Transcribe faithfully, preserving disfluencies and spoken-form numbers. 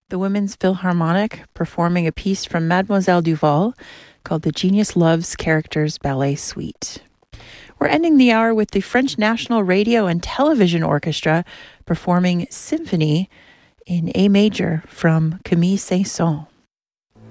the Women's Philharmonic performing a piece from Mademoiselle Duval called the Genius Loves Characters Ballet Suite. We're ending the hour with the French National Radio and Television Orchestra performing Symphony in A major from Camille Saint-Saëns.